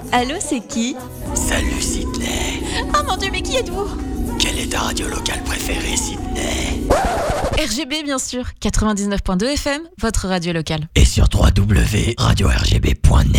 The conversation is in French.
Allô, c'est qui? Salut Sydney. Oh mon Dieu, mais qui êtes-vous? Quelle est ta radio locale préférée, Sydney? RGB, bien sûr. 99.2 FM, votre radio locale. Et sur www.radiorgb.net.